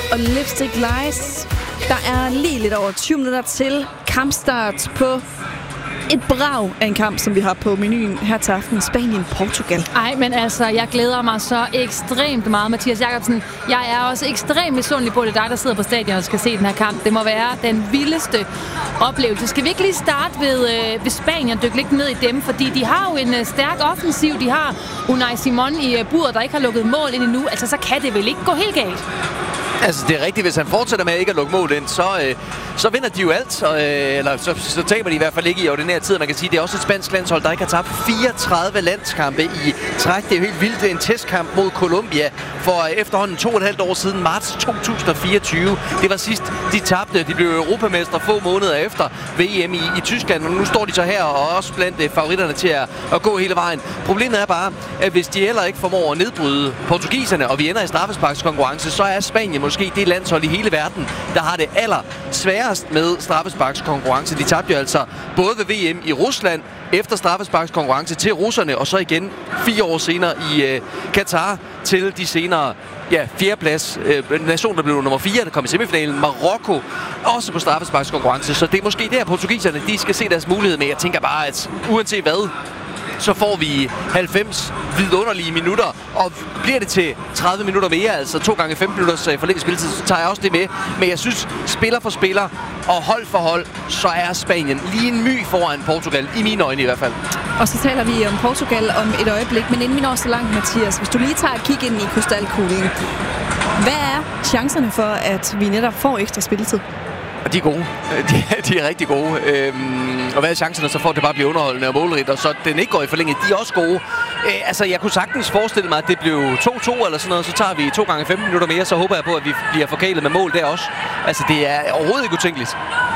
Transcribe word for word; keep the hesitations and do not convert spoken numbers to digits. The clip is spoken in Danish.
og Lipstick Lies. Der er lige lidt over tyve minutter til kampstart på et brag af en kamp, som vi har på menuen her til aften. Spanien-Portugal. Ej, men altså, jeg glæder mig så ekstremt meget, Mathias Jakobsen. Jeg er også ekstremt misundelig på, det dig, der sidder på stadion og skal se den her kamp. Det må være den vildeste oplevelse. Skal vi ikke lige starte ved, øh, ved Spanien og dykke lidt ned i dem? Fordi de har jo en øh, stærk offensiv. De har Unai Simon i øh, buret, der ikke har lukket mål ind endnu. Altså, så kan det vel ikke gå helt galt? Altså, det er rigtigt. Hvis han fortsætter med at ikke at lukke mål ind, så, øh, så vinder de jo alt. Og, øh, eller så, så taber de i hvert fald ikke i ordinær tid. Man kan sige, det er også et spansk landshold, der ikke har tabt fireogtredive landskampe i træk. Det er jo helt vildt. Det er en testkamp mod Colombia for efterhånden to og et halvt år siden, marts to tusind og fireogtyve. Det var sidst, de tabte. De blev europamestre få måneder efter V M i, i Tyskland. Og nu står de så her og også blandt øh, favoritterne til at, at gå hele vejen. Problemet er bare, at hvis de heller ikke formår at nedbryde portugiserne, og vi ender i straffesparkskonkurrence, så er Spanien måske det landshold i hele verden, der har det aller sværest med straffesparkskonkurrence. De tabte jo altså både ved V M i Rusland efter straffesparkskonkurrence til russerne, og så igen fire år senere i øh, Katar til de senere ja, fjerdeplads. Øh, nation, der blev nummer fire, der kom i semifinalen. Marokko også på straffesparkskonkurrence, så det er måske der portugiserne, de skal se deres mulighed med. Jeg tænker bare, at uanset hvad, så får vi halvfems vidunderlige minutter, og bliver det til tredive minutter mere, altså to gange femten minutters forlænget spilletid, så tager jeg også det med. Men jeg synes, spiller for spiller og hold for hold, så er Spanien lige en my foran Portugal, i mine øjne i hvert fald. Og så taler vi om Portugal om et øjeblik, men inden vi når så langt, Mathias, hvis du lige tager et kig ind i krystalkuglen, hvad er chancerne for, at vi netop får ekstra spilletid? De er gode. De, de er rigtig gode. Øhm, og hvad er chancerne så for, at det bare bliver underholdende og målrigt, og så den ikke går i forlænget? De er også gode. Øh, altså, jeg kunne sagtens forestille mig, at det blev to to eller sådan noget, så tager vi to gange femten minutter mere, så håber jeg på, at vi bliver forkælet med mål der også. Altså, det er overhovedet ikke utænkeligt.